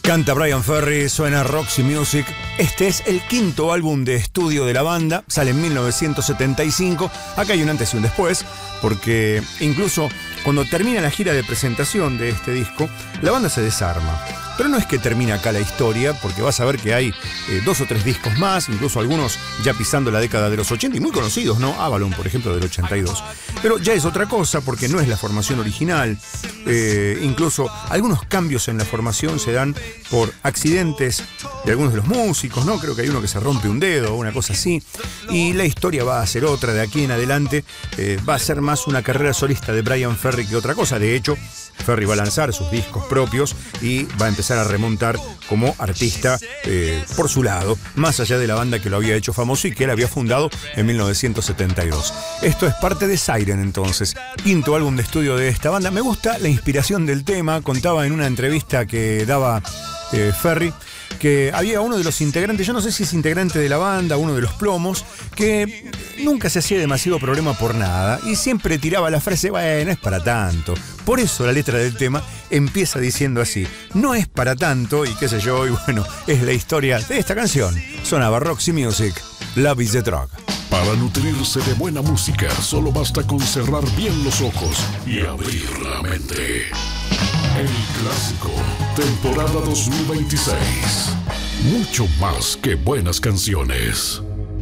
Canta Bryan Ferry, suena Roxy Music. Este es el quinto álbum de estudio de la banda, sale en 1975. Acá hay un antes y un después, porque incluso cuando termina la gira de presentación de este disco, la banda se desarma. Pero no es que termina acá la historia, porque vas a ver que hay 2 o 3 discos más, incluso algunos ya pisando la década de los 80 y muy conocidos, ¿no? Avalon, por ejemplo, del 82. Pero ya es otra cosa, porque no es la formación original. Incluso algunos cambios en la formación se dan por accidentes de algunos de los músicos, ¿no? Creo que hay uno que se rompe un dedo o una cosa así. Y la historia va a ser otra de aquí en adelante. Va a ser más una carrera solista de Bryan Ferry que otra cosa. De hecho, Ferry va a lanzar sus discos propios y va a empezar a remontar como artista por su lado, más allá de la banda que lo había hecho famoso y que él había fundado en 1972. Esto es parte de Siren, entonces, quinto álbum de estudio de esta banda. Me gusta la inspiración del tema. Contaba en una entrevista que daba Ferry que había uno de los integrantes, yo no sé si es integrante de la banda, uno de los plomos, que nunca se hacía demasiado problema por nada y siempre tiraba la frase, bueno, es para tanto. Por eso la letra del tema empieza diciendo así, no es para tanto y qué sé yo, y bueno, es la historia de esta canción. Sonaba Roxy Music, Love is the Drug. Para nutrirse de buena música, solo basta con cerrar bien los ojos y abrir la mente. El Clásico, temporada 2026. Mucho más que buenas canciones.